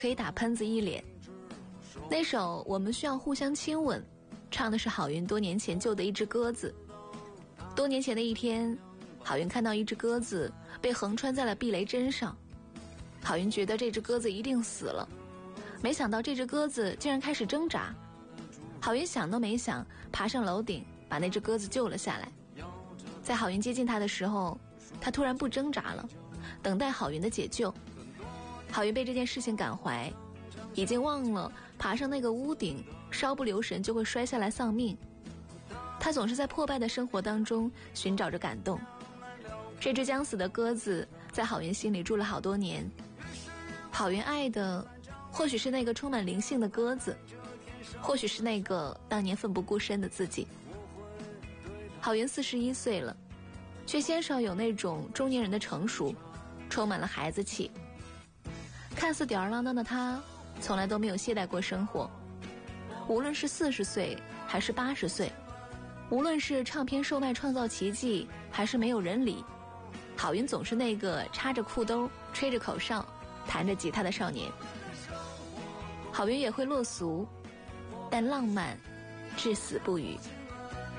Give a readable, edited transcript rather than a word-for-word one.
可以打喷子一脸。那首我们需要互相亲吻，唱的是郝云多年前救的一只鸽子。多年前的一天，郝云看到一只鸽子被横穿在了避雷针上，郝云觉得这只鸽子一定死了，没想到这只鸽子竟然开始挣扎。郝云想都没想，爬上楼顶把那只鸽子救了下来。在郝云接近他的时候，他突然不挣扎了，等待郝云的解救。郝云被这件事情感怀，已经忘了爬上那个屋顶稍不留神就会摔下来丧命。他总是在破败的生活当中寻找着感动。这只将死的鸽子在郝云心里住了好多年。郝云爱的或许是那个充满灵性的鸽子，或许是那个当年奋不顾身的自己。郝云41岁了，却鲜少有那种中年人的成熟，充满了孩子气。看似吊儿郎当的他，从来都没有懈怠过生活。无论是40岁还是80岁，无论是唱片售卖创造奇迹还是没有人理，郝云总是那个插着裤兜吹着口哨弹着吉他的少年。郝云也会落俗，但浪漫至死不渝。